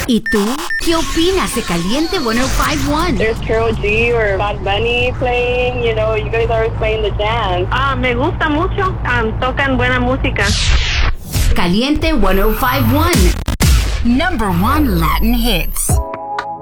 ¿Y tú? ¿Qué opinas de Caliente 105.1? There's Karol G or Bad Bunny playing, you know, you guys are playing the jazz. Me gusta mucho, tocan buena música. Caliente 105.1, #1 Latin hits.